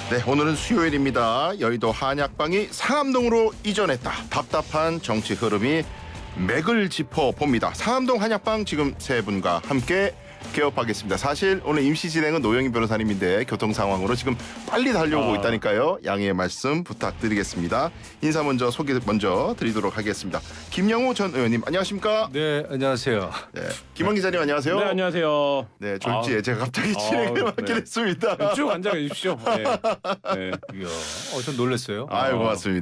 네, 오늘은 수요일입니다. 여의도 한약방이 상암동으로 이전했다. 답답한 정치 흐름이 맥을 짚어봅니다. 상암동 한약방 지금 세 분과 함께 개업하겠습니다. 사실 오늘 임시 진행은 노영희 변호사님인데 교통 상황으로 지금 빨리 달려오고 있다니까요. 양해의 말씀 부탁드리겠습니다. 인사 먼저 소개 먼저 드리도록 하겠습니다. 김영우 전 의원님 안녕하십니까? 네, 안녕하세요. 네, 김원 기자님 안녕하세요. 네, 안녕하세요. 네, 졸지에 제가 갑자기 진행을 맡게 됐습니다. 쭉 앉아 계십시오. 네. 이야, 좀 놀랐어요. 아유, 고맙습니다.